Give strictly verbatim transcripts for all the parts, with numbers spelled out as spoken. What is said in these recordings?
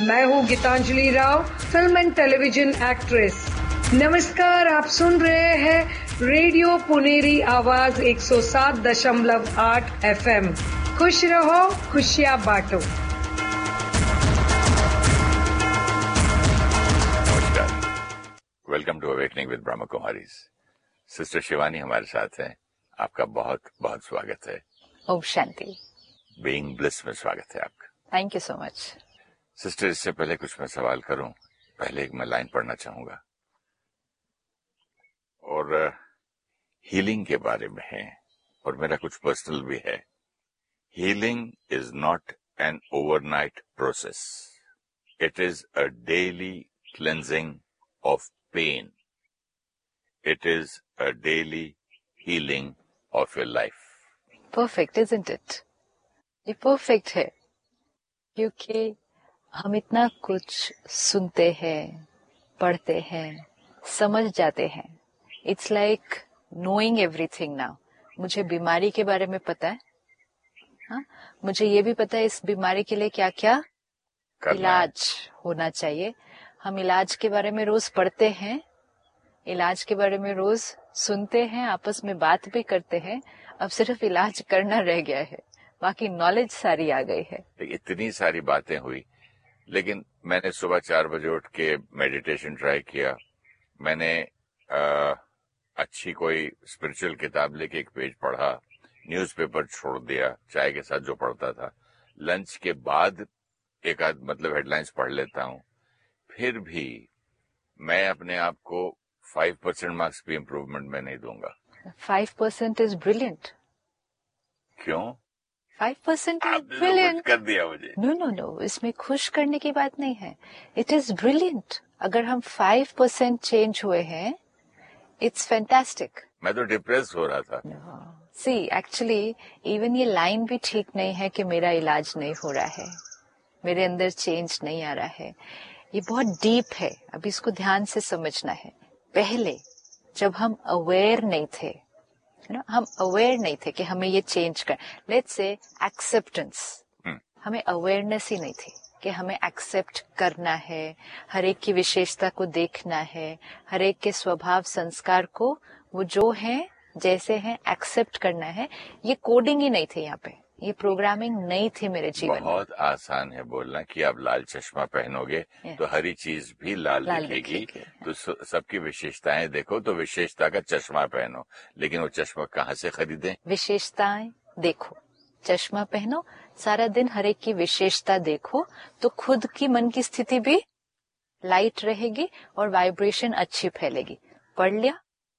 मैं हूँ Geetanjali Rao, film and television actress. नमस्कार, आप सुन रहे हैं रेडियो पुनेरी आवाज एक सौ सात दशमलव आठ एफ एम। खुश रहो, खुशियाँ बांटो। नमस्कार, welcome to awakening with Brahma Kumaris. Sister Shivani हमारे साथ हैं। आपका बहुत बहुत स्वागत है। ओम शांति। बीइंग ब्लिस में स्वागत है आपका। Thank you so much. Sister, इससे पहले कुछ मैं सवाल करूं, पहले एक मैं लाइन पढ़ना चाहूंगा और हीलिंग के बारे में है और मेरा कुछ पर्सनल भी है। Healing is not an overnight process, it is a daily cleansing of pen, it is a daily healing of your life. Perfect, isn't it? ये परफेक्ट है क्योंकि हम इतना कुछ सुनते हैं, पढ़ते हैं, समझ जाते हैं। It's like knowing everything now. मुझे बीमारी के बारे में पता है, हाँ, मुझे ये भी पता है इस बीमारी के लिए क्या क्या इलाज होना चाहिए। हम इलाज के बारे में रोज पढ़ते हैं, इलाज के बारे में रोज सुनते हैं, आपस में बात भी करते हैं। अब सिर्फ इलाज करना रह गया है, बाकी नॉलेज सारी आ गई है। इतनी सारी बातें हुई, लेकिन मैंने सुबह चार बजे उठ के मेडिटेशन ट्राई किया। मैंने आ, अच्छी कोई स्पिरिचुअल किताब लेके एक पेज पढ़ा, न्यूज़पेपर छोड़ दिया, चाय के साथ जो पढ़ता था। लंच के बाद एक आध मतलब हेडलाइंस पढ़ लेता हूँ। फिर भी मैं अपने आप को फाइव परसेंट मार्क्स भी इम्प्रूवमेंट में नहीं दूंगा। Five percent is brilliant. क्यों? फाइव परसेंट इज ब्रिलियंट कर दिया मुझे। नो नो नो, इसमें खुश करने की बात नहीं है। It is brilliant. अगर हम फाइव परसेंट चेंज हुए हैं, इट्स फैंटास्टिक। मैं तो डिप्रेस हो रहा था। सी एक्चुअली इवन ये लाइन भी ठीक नहीं है कि मेरा इलाज नहीं हो रहा है, मेरे अंदर चेंज नहीं आ रहा है। ये बहुत डीप है, अब इसको ध्यान से समझना है। पहले जब हम अवेयर नहीं थे, you know, हम अवेयर नहीं थे कि हमें ये चेंज कर, लेट्स से एक्सेप्टेंस, हमें अवेयरनेस ही नहीं थी कि हमें एक्सेप्ट करना है, हर एक की विशेषता को देखना है, हर एक के स्वभाव संस्कार को वो जो है जैसे हैं एक्सेप्ट करना है। ये कोडिंग ही नहीं थे यहाँ पे, ये प्रोग्रामिंग नहीं थी मेरे जीवन में। बहुत आसान है बोलना कि आप लाल चश्मा पहनोगे तो हरी चीज भी लाल, लाल दिखेगी। तो सबकी विशेषताएं देखो, तो विशेषता का चश्मा पहनो। लेकिन वो चश्मा कहाँ से खरीदें? विशेषताएं देखो, चश्मा पहनो, सारा दिन हर एक की विशेषता देखो, तो खुद की मन की स्थिति भी लाइट रहेगी और वाइब्रेशन अच्छी फैलेगी। पढ़ लिया,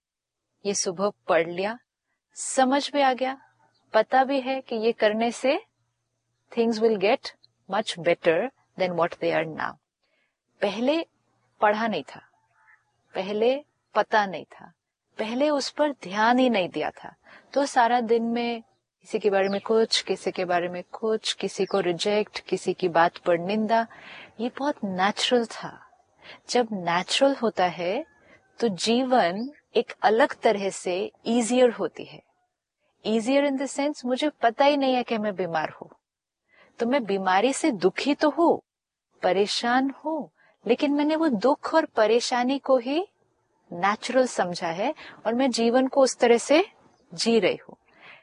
ये सुबह पढ़ लिया, समझ भी आ गया, पता भी है कि ये करने से things will get much better than what they are now. पहले पढ़ा नहीं था, पहले पता नहीं था, पहले उस पर ध्यान ही नहीं दिया था, तो सारा दिन में किसी के बारे में कुछ, किसी के बारे में कुछ, किसी को रिजेक्ट, किसी की बात पर निंदा। ये बहुत नेचुरल था। जब नेचुरल होता है तो जीवन एक अलग तरह से इजियर होती है। इजियर इन द सेंस, मुझे पता ही नहीं है कि मैं बीमार हूं, तो मैं बीमारी से दुखी तो हूं, परेशान हूं, लेकिन मैंने वो दुख और परेशानी को ही नेचुरल समझा है और मैं जीवन को उस तरह से जी रही हूं।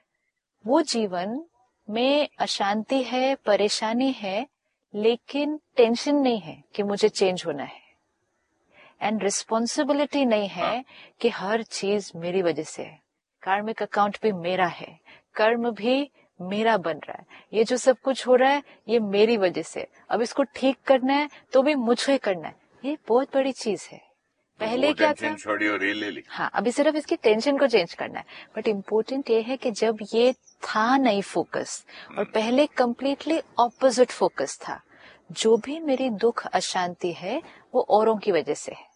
वो जीवन में अशांति है, परेशानी है, लेकिन टेंशन नहीं है कि मुझे चेंज होना है, एंड रिस्पॉन्सिबिलिटी नहीं है कि हर चीज मेरी वजह से है। कार्मिक अकाउंट भी मेरा है, कर्म भी मेरा बन रहा है, ये जो सब कुछ हो रहा है ये मेरी वजह से, अब इसको ठीक करना है तो भी मुझे करना है। ये बहुत बड़ी चीज है। पहले क्या था, छोड़िए, हाँ, अभी सिर्फ इसकी टेंशन को चेंज करना है। बट इम्पोर्टेंट ये है कि जब ये था नहीं फोकस, और पहले कंप्लीटली ऑपोजिट फोकस था, जो भी मेरी दुख अशांति है वो औरों की वजह से है।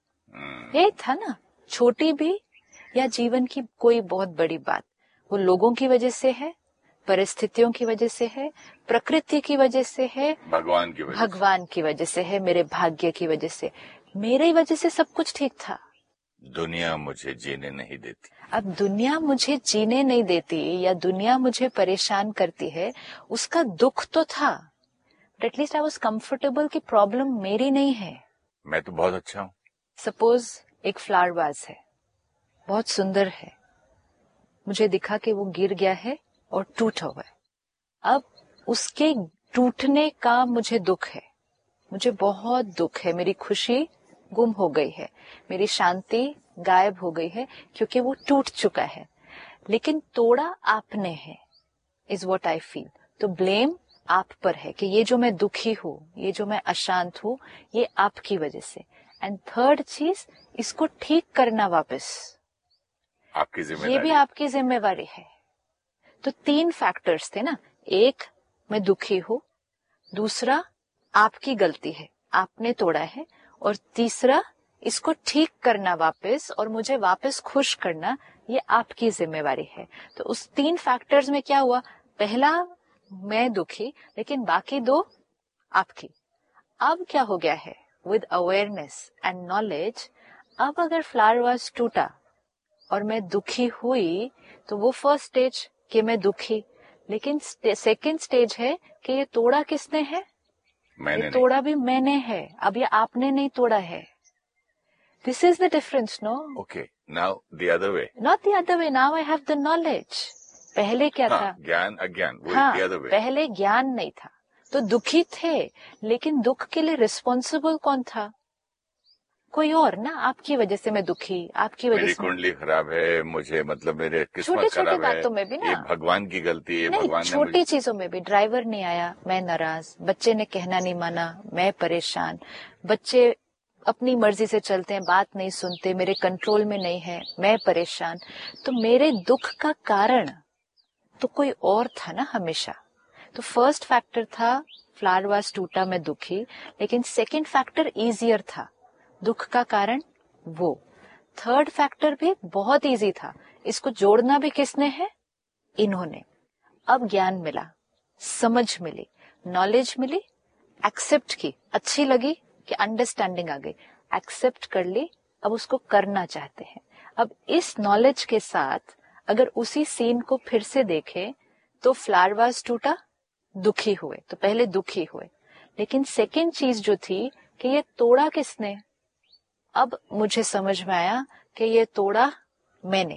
ये था ना, छोटी भी या जीवन की कोई बहुत बड़ी बात, वो लोगों की वजह से है, परिस्थितियों की वजह से है, प्रकृति की वजह से है, भगवान की वजह भगवान की वजह से है, मेरे भाग्य की वजह से, मेरी वजह से सब कुछ ठीक था। दुनिया मुझे जीने नहीं देती। अब दुनिया मुझे जीने नहीं देती या दुनिया मुझे परेशान करती है, उसका दुख तो था, but at least I was comfortable कि प्रॉब्लम मेरी नहीं है। मैं तो बहुत अच्छा हूँ। सपोज एक फ्लावर वाज है, बहुत सुंदर है, मुझे दिखा कि वो गिर गया है और टूटा हुआ है। अब उसके टूटने का मुझे दुख है, मुझे बहुत दुख है, मेरी खुशी गुम हो गई है, मेरी शांति गायब हो गई है क्योंकि वो टूट चुका है। लेकिन तोड़ा आपने है, इज व्हाट आई फील। तो ब्लेम आप पर है कि ये जो मैं दुखी हूँ, ये जो मैं अशांत हूँ, ये आपकी वजह से। एंड थर्ड चीज, इसको ठीक करना वापस आपकी जिम्मेदारी, ये भी आपकी जिम्मेवारी है। तो तीन फैक्टर्स थे ना, एक मैं दुखी हूँ, दूसरा आपकी गलती है, आपने तोड़ा है, और तीसरा इसको ठीक करना वापस और मुझे वापस खुश करना, ये आपकी जिम्मेवारी है। तो उस तीन फैक्टर्स में क्या हुआ, पहला मैं दुखी, लेकिन बाकी दो आपकी। अब क्या हो गया है, विद अवेयरनेस एंड नॉलेज, अब अगर फ्लावर वाज टूटा और मैं दुखी हुई तो वो फर्स्ट स्टेज कि मैं दुखी, लेकिन सेकंड स्टेज है कि ये तोड़ा किसने है, मैंने ये तोड़ा भी मैंने है, अब ये आपने नहीं तोड़ा है। This is the difference, no? Okay, now the other way, not the other way, now I have the knowledge. पहले क्या हाँ, था, ज्ञान अज्ञान, वो हाँ, the other way. पहले ज्ञान नहीं था तो दुखी थे, लेकिन दुख के लिए रिस्पॉन्सिबल कौन था, कोई और ना। आपकी वजह से मैं दुखी, आपकी वजह मेरी से कुंडली खराब है, मुझे मतलब मेरे छोटी किस्मत छोटी खराब है, बातों में भी ना, ये भगवान की गलती है, नहीं, भगवान ने छोटी मुझे... चीजों में भी, ड्राइवर नहीं आया मैं नाराज, बच्चे ने कहना नहीं माना मैं परेशान, बच्चे अपनी मर्जी से चलते हैं, बात नहीं सुनते, मेरे कंट्रोल में नहीं है, मैं परेशान। तो मेरे दुख का कारण तो कोई और था ना हमेशा। तो फर्स्ट फैक्टर था फ्लावर वाज टूटा, मैं दुखी, लेकिन सेकंड फैक्टर इजियर था, दुख का कारण वो। थर्ड फैक्टर भी बहुत इजी था, इसको जोड़ना भी किसने है, इन्होंने। अब ज्ञान मिला, समझ मिली, नॉलेज मिली, एक्सेप्ट की, अच्छी लगी कि अंडरस्टैंडिंग आ गई, एक्सेप्ट कर ली, अब उसको करना चाहते हैं। अब इस नॉलेज के साथ अगर उसी सीन को फिर से देखें तो फ्लावर वाज टूटा, दुखी हुए, तो पहले दुखी हुए, लेकिन सेकंड चीज जो थी कि ये तोड़ा किसने, अब मुझे समझ में आया कि ये तोड़ा मैंने।